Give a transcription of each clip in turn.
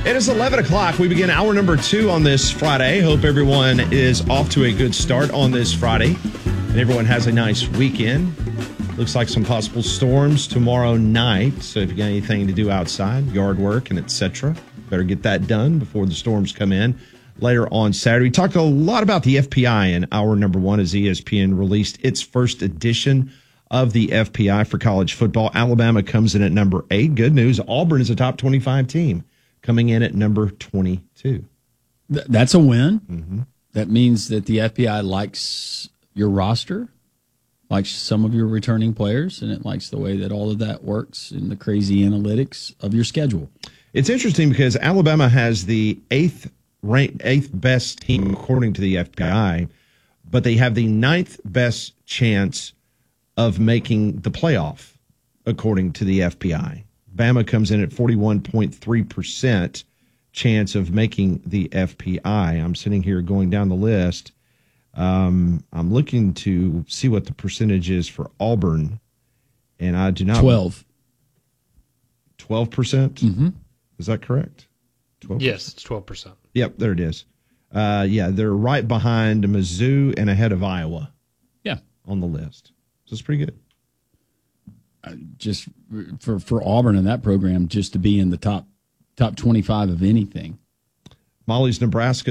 It is 11 o'clock. We begin hour number 2 on this Friday. Hope everyone is off to a good start on this Friday and everyone has a nice weekend. Looks like some possible storms tomorrow night. So if you got anything to do outside, yard work and etc., better get that done before the storms come in later on Saturday. We talked a lot about the FPI in hour number 1 as ESPN released its first edition of the FPI for college football. Alabama comes in at number 8. Good news. Auburn is a top 25 team, coming in at number 22. That's a win. Mm-hmm. That means that the FBI likes your roster, likes some of your returning players, and it likes the way that all of that works in the crazy analytics of your schedule. It's interesting because Alabama has the eighth best team according to the FBI, but they have the 9th best chance of making the playoff according to the FPI. Bama comes in at 41.3% chance of making the FPI. I'm sitting here going down the list. I'm looking to see what the percentage is for Auburn, and I do not. 12%? Mm-hmm. Is that correct? 12%? Yes, it's 12%. Yep, there it is. Yeah, they're right behind Mizzou and ahead of Iowa. Yeah, on the list. So it's pretty good. Just for Auburn in that program, just to be in the top 25 of anything. Molly's Nebraska,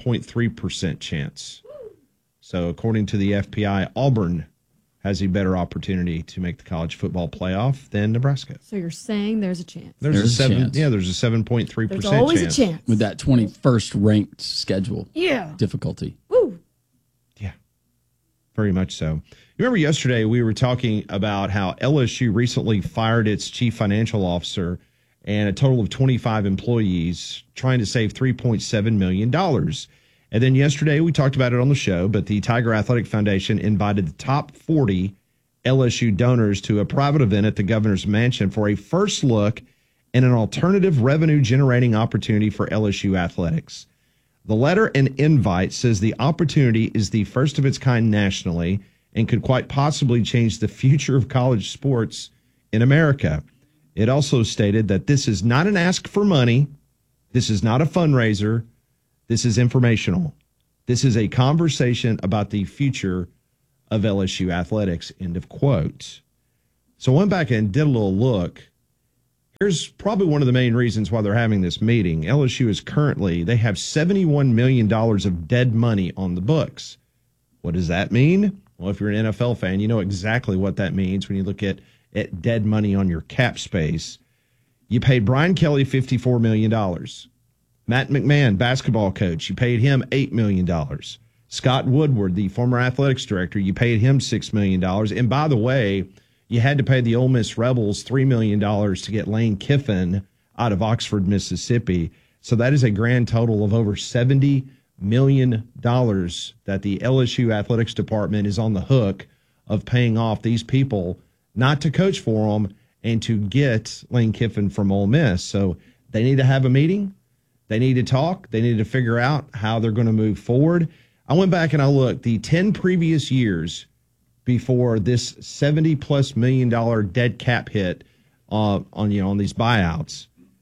7.3% chance. So according to the FPI, Auburn has a better opportunity to make the college football playoff than Nebraska. So you're saying there's a chance. There's a chance. Yeah, there's a 7.3% chance. There's always a chance. With that 21st ranked schedule. Yeah. Difficulty. Woo. Yeah. Very much so. You remember yesterday we were talking about how LSU recently fired its chief financial officer and a total of 25 employees, trying to save $3.7 million. And then yesterday we talked about it on the show, but the Tiger Athletic Foundation invited the top 40 LSU donors to a private event at the governor's mansion for a first look and an alternative revenue generating opportunity for LSU athletics. The letter and invite says the opportunity is the first of its kind nationally and could quite possibly change the future of college sports in America. It also stated that this is not an ask for money. This is not a fundraiser. This is informational. This is a conversation about the future of LSU athletics, end of quote. So I went back and did a little look. Here's probably one of the main reasons why they're having this meeting. LSU is currently, they have $71 million of dead money on the books. What does that mean? Well, if you're an NFL fan, you know exactly what that means when you look at dead money on your cap space. You paid Brian Kelly $54 million. Matt McMahon, basketball coach, you paid him $8 million. Scott Woodward, the former athletics director, you paid him $6 million. And by the way, you had to pay the Ole Miss Rebels $3 million to get Lane Kiffin out of Oxford, Mississippi. So that is a grand total of over $70 million that the LSU athletics department is on the hook of paying off these people not to coach for them and to get Lane Kiffin from Ole Miss. So they need to have a meeting. They need to talk. They need to figure out how they're going to move forward. I went back and I looked. The 10 previous years before this $70+ million dead cap hit on these buyouts,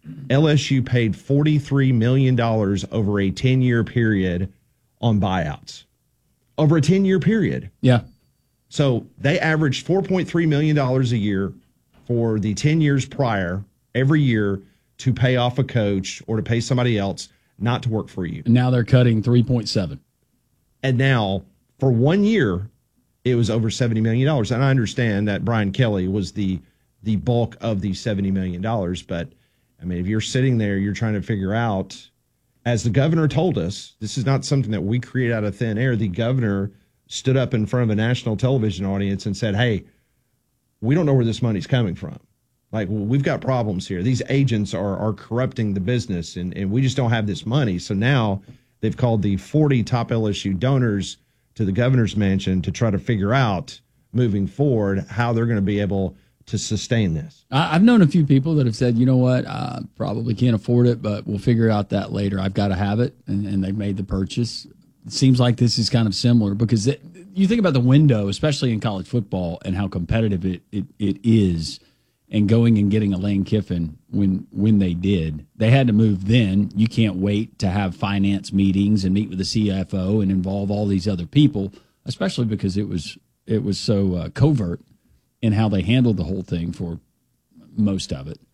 LSU paid $43 million over a 10-year period on buyouts. Over a 10-year period. Yeah. So they averaged $4.3 million a year for the 10 years prior, every year, to pay off a coach or to pay somebody else not to work for you. And now they're cutting 3.7. And now, for 1 year, it was over $70 million. And I understand that Brian Kelly was the bulk of the $70 million. But, I mean, if you're sitting there, you're trying to figure out, as the governor told us, this is not something that we create out of thin air. The governor stood up in front of a national television audience and said, hey, we don't know where this money's coming from. Like, well, we've got problems here. These agents are corrupting the business, and we just don't have this money. So now they've called the 40 top LSU donors to the governor's mansion to try to figure out, moving forward, how they're going to be able to sustain this. I've known a few people that have said, you know what, I probably can't afford it, but we'll figure out that later. I've got to have it, and they've made the purchase. It seems like this is kind of similar because you think about the window, especially in college football, and how competitive it is. and going and getting a Lane Kiffin when they did. They had to move then. You can't wait to have finance meetings and meet with the CFO and involve all these other people, especially because it was so covert in how they handled the whole thing for most of it.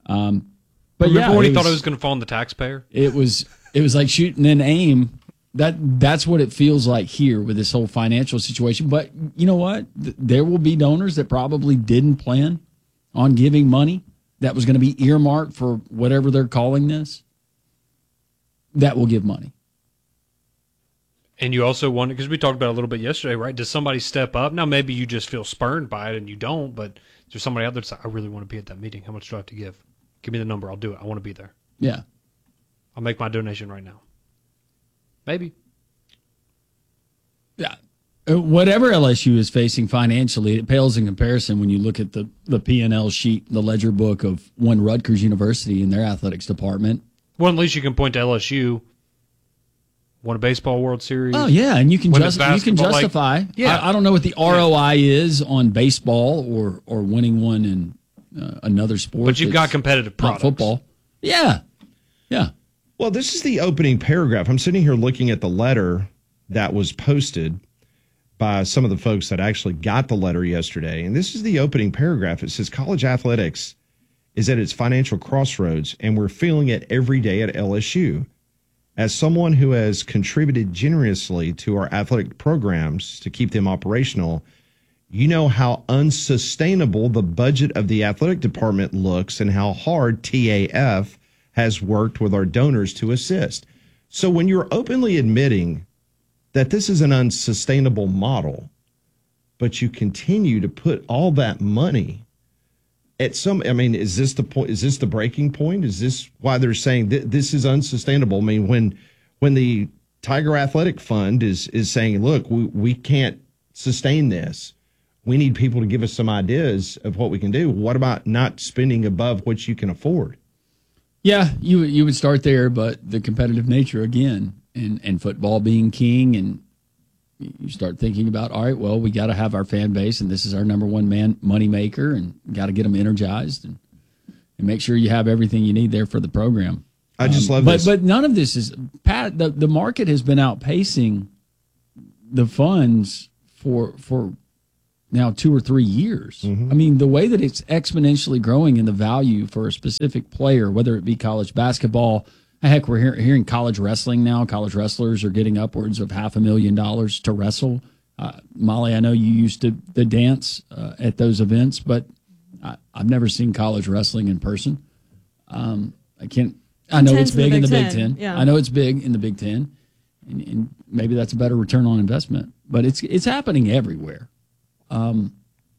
But remember when he thought it was going to fall on the taxpayer? It was like shooting an aim. That's what it feels like here with this whole financial situation. But you know what? There will be donors that probably didn't plan on giving money that was going to be earmarked for whatever they're calling this, that will give money. And you also wonder, because we talked about it a little bit yesterday, right? Does somebody step up? Now, maybe you just feel spurned by it and you don't, but there's somebody out there that's like, I really want to be at that meeting. How much do I have to give? Give me the number. I'll do it. I want to be there. Yeah. I'll make my donation right now. Maybe. Yeah. Whatever LSU is facing financially, it pales in comparison when you look at the P&L sheet, the ledger book of one Rutgers University and their athletics department. Well, at least you can point to LSU. Won a baseball World Series. Oh, yeah, and you can justify. Like, yeah. I don't know what the ROI is on baseball or winning one in another sport. But you've got competitive products. Not football. Yeah. Yeah. Well, this is the opening paragraph. I'm sitting here looking at the letter that was posted by some of the folks that actually got the letter yesterday. And this is the opening paragraph. It says, college athletics is at its financial crossroads, and we're feeling it every day at LSU. As someone who has contributed generously to our athletic programs to keep them operational, you know how unsustainable the budget of the athletic department looks and how hard TAF has worked with our donors to assist. So when you're openly admitting that this is an unsustainable model, but you continue to put all that money at is this the point? Is this the breaking point? Is this why they're saying this is unsustainable? I mean, when the Tiger Athletic Fund is saying, look, we can't sustain this. We need people to give us some ideas of what we can do. What about not spending above what you can afford? Yeah, you would start there, but the competitive nature again, and football being king, and you start thinking about, all right, well, we got to have our fan base, and this is our number one money maker, and got to get them energized and make sure you have everything you need there for the program. I just love this. But none of this is, Pat, the market has been outpacing the funds for now 2 or 3 years. Mm-hmm. I mean, the way that it's exponentially growing in the value for a specific player, whether it be college basketball. Heck, we're hearing college wrestling now. College wrestlers are getting upwards of $500,000 to wrestle. Molly, I know you used to dance at those events, but I've never seen college wrestling in person. I know it's big in the Big Ten. Yeah. I know it's big in the Big Ten, and maybe that's a better return on investment. But it's happening everywhere. And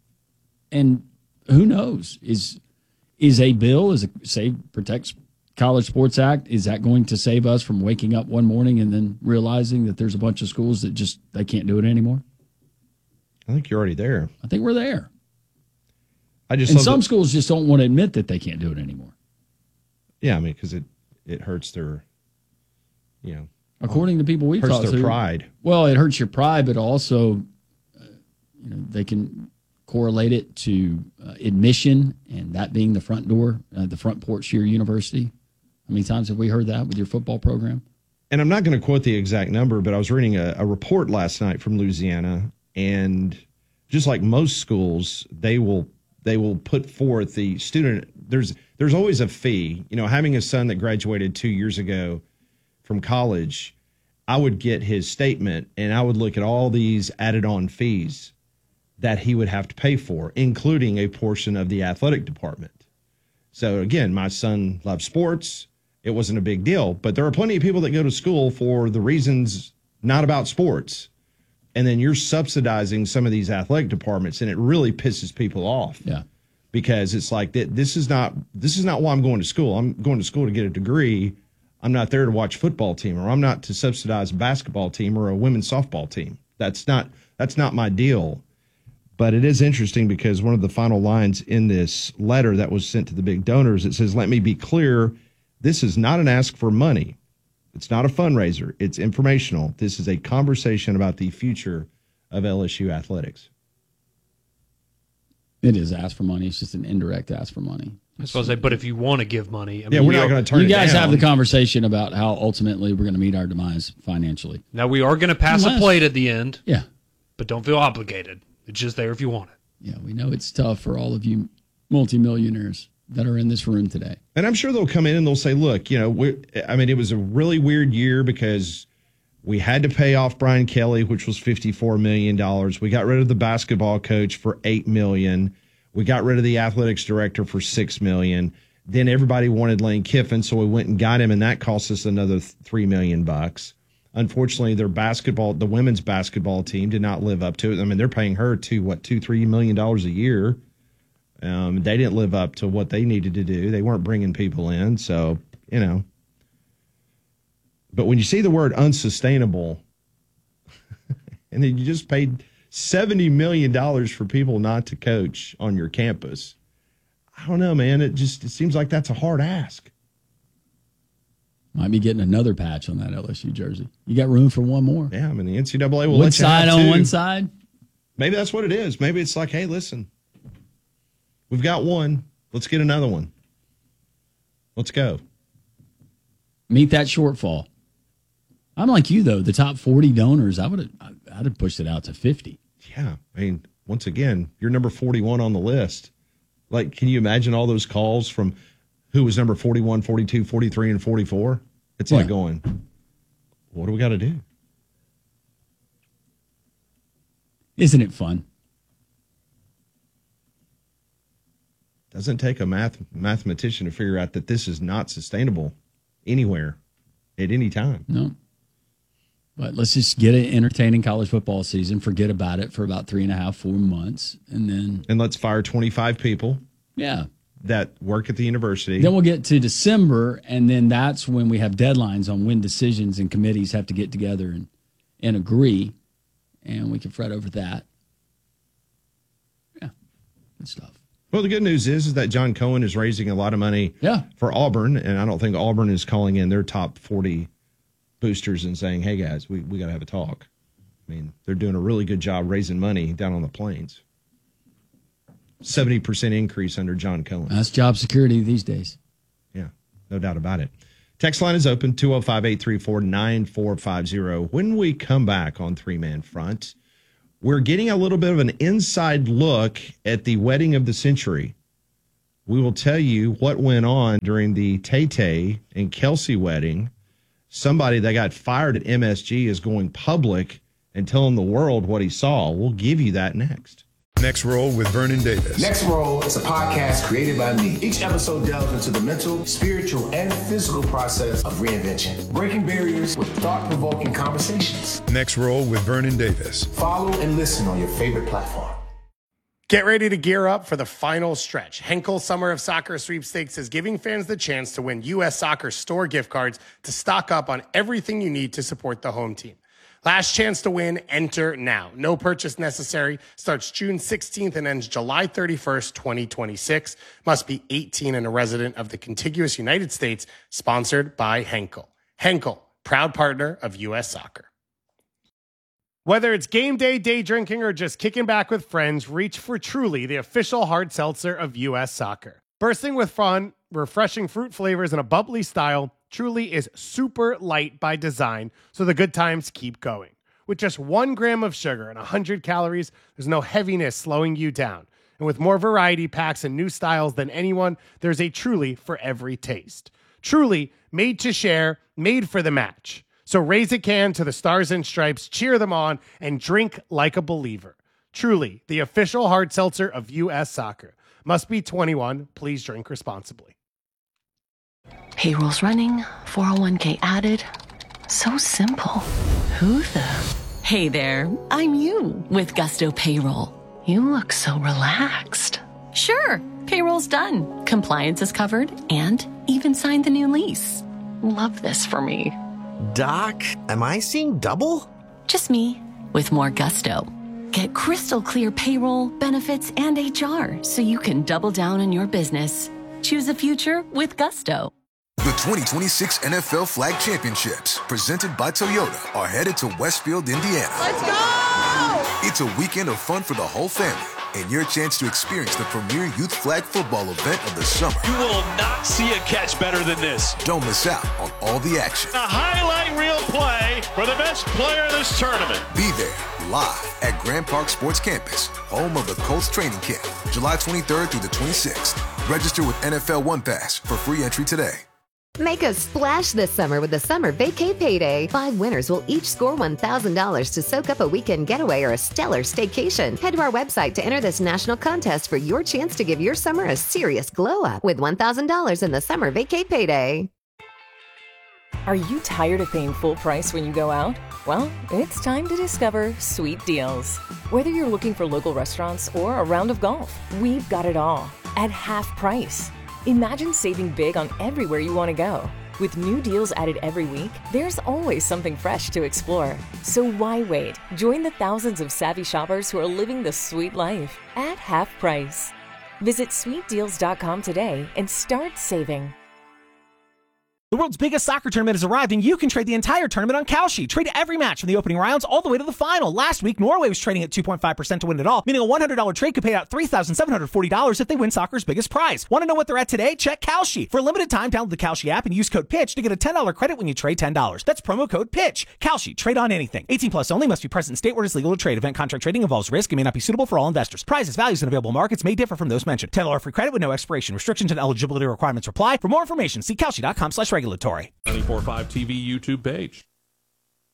who knows? Is a bill, protects College Sports Act, is that going to save us from waking up one morning and then realizing that there's a bunch of schools that they can't do it anymore? I think you're already there. I think we're there. And some schools just don't want to admit that they can't do it anymore. Yeah, I mean, because it hurts their, according to people we've talked to, hurts their pride. Well, it hurts your pride, but also, they can correlate it to admission, and that being the front door, the front porch to your university. How many times have we heard that with your football program? And I'm not going to quote the exact number, but I was reading a report last night from Louisiana, and just like most schools, they will put forth the student. There's always a fee. Having a son that graduated 2 years ago from college, I would get his statement, and I would look at all these added on fees that he would have to pay for, including a portion of the athletic department. So again, my son loves sports. It wasn't a big deal, but there are plenty of people that go to school for the reasons not about sports. And then you're subsidizing some of these athletic departments, and it really pisses people off. Yeah. Because it's like this is not why I'm going to school. I'm going to school to get a degree. I'm not there to watch a football team, or I'm not to subsidize a basketball team or a women's softball team. That's not my deal. But it is interesting because one of the final lines in this letter that was sent to the big donors, it says, "Let me be clear, this is not an ask for money. It's not a fundraiser. It's informational. This is a conversation about the future of LSU athletics." It is ask for money. It's just an indirect ask for money. I suppose but if you want to give money, I Yeah, mean, we're not going to turn You it guys down. have the conversation about how ultimately we're going to meet our demise financially. now we are going to pass a Unless- plate at the end, Yeah. but don't feel obligated. It's just there if you want it. Yeah, we know it's tough for all of you multimillionaires that are in this room today. And I'm sure they'll come in and they'll say, look, it was a really weird year because we had to pay off Brian Kelly, which was $54 million. We got rid of the basketball coach for $8 million. We got rid of the athletics director for $6 million. Then everybody wanted Lane Kiffin, so we went and got him, and that cost us another $3 million. Unfortunately, the women's basketball team did not live up to it. I mean, they're paying her $2-3 million a year. They didn't live up to what they needed to do. They weren't bringing people in. So, but when you see the word unsustainable and then you just paid $70 million for people not to coach on your campus, I don't know, man. It seems like that's a hard ask. Might be getting another patch on that LSU jersey. You got room for one more. Yeah, I mean, the NCAA will Wood let you side have on two. one side. Maybe that's what it is. Maybe it's like, hey, listen, we've got one. Let's get another one. Let's go. Meet that shortfall. I'm like you, though. The top 40 donors, I'd have pushed it out to 50. Yeah. I mean, once again, you're number 41 on the list. Like, can you imagine all those calls from who was number 41, 42, 43, and 44? It's like going, what do we got to do? Isn't it fun? Doesn't take a mathematician to figure out that this is not sustainable anywhere at any time. No. But let's just get an entertaining college football season, forget about it for about 3.5, 4 months, and let's fire 25 people that work at the university. Then we'll get to December, and then that's when we have deadlines on when decisions and committees have to get together and agree, and we can fret over that. Yeah, good stuff. Well, the good news is that John Cohen is raising a lot of money for Auburn, and I don't think Auburn is calling in their top 40 boosters and saying, hey, guys, we got to have a talk. I mean, they're doing a really good job raising money down on the plains. 70% increase under John Cohen. That's job security these days. Yeah, no doubt about it. Text line is open, 205-834-9450. When we come back on Three Man Front, we're getting a little bit of an inside look at the wedding of the century. We will tell you what went on during the Tay-Tay and Kelsey wedding. Somebody that got fired at MSG is going public and telling the world what he saw. We'll give you that next. Next Roll with Vernon Davis. Next Roll is a podcast created by me. Each episode delves into the mental, spiritual, and physical process of reinvention, breaking barriers with thought-provoking conversations. Next Roll with Vernon Davis. Follow and listen on your favorite platform. Get ready to gear up for the final stretch. Henkel Summer of Soccer Sweepstakes is giving fans the chance to win U.S. Soccer store gift cards to stock up on everything you need to support the home team. Last chance to win, enter now. No purchase necessary. Starts June 16th and ends July 31st, 2026. Must be 18 and a resident of the contiguous United States. Sponsored by Henkel. Henkel, proud partner of U.S. Soccer. Whether it's game day, day drinking, or just kicking back with friends, reach for Truly, the official hard seltzer of U.S. Soccer. Bursting with fun, refreshing fruit flavors, and a bubbly style, Truly is super light by design, so the good times keep going. With just 1 gram of sugar and 100 calories, there's no heaviness slowing you down. And with more variety packs and new styles than anyone, there's a Truly for every taste. Truly, made to share, made for the match. So raise a can to the Stars and Stripes, cheer them on, and drink like a believer. Truly, the official hard seltzer of U.S. Soccer. Must be 21. Please drink responsibly. Payroll's running, 401k added. So simple. Who the? Hey there, I'm you with Gusto Payroll. You look so relaxed. Sure, payroll's done. Compliance is covered and even signed the new lease. Love this for me. Doc, am I seeing double? Just me with more gusto. Get crystal clear payroll, benefits, and HR so you can double down on your business. Choose a future with Gusto. The 2026 NFL Flag Championships, presented by Toyota, are headed to Westfield, Indiana. Let's go! It's a weekend of fun for the whole family. and your chance to experience the premier youth flag football event of the summer. You will not see a catch better than this. Don't miss out on all the action. A highlight reel play for the best player in this tournament. Be there live at Grand Park Sports Campus, home of the Colts training camp, July 23rd through the 26th. Register with NFL One Pass for free entry today. Make a splash this summer with the Summer Vacay Payday. 5 winners will each score $1,000 to soak up a weekend getaway or a stellar staycation. Head to our website to enter this national contest for your chance to give your summer a serious glow up with $1,000 in the Summer Vacay Payday. Are you tired of paying full price when you go out? Well, it's time to discover Sweet Deals. Whether you're looking for local restaurants or a round of golf, we've got it all at half price. Imagine saving big on everywhere you want to go. With new deals added every week, there's always something fresh to explore. So why wait? Join the thousands of savvy shoppers who are living the sweet life at half price. Visit sweetdeals.com today and start saving. The world's biggest soccer tournament has arrived, and you can trade the entire tournament on Kalshi. Trade every match from the opening rounds all the way to the final. Last week, Norway was trading at 2.5% to win it all, meaning a $100 trade could pay out $3,740 if they win soccer's biggest prize. Want to know what they're at today? Check Kalshi. For a limited time, download the Kalshi app and use code PITCH to get a $10 credit when you trade $10. That's promo code PITCH. Kalshi. Trade on anything. 18 plus only. Must be present in state where it is legal to trade. Event contract trading involves risk and may not be suitable for all investors. Prizes, values, and available markets may differ from those mentioned. $10 free credit with no expiration. Restrictions and eligibility requirements apply. For more information, see Kalshi.com/regulatory. 94.5 TV YouTube page.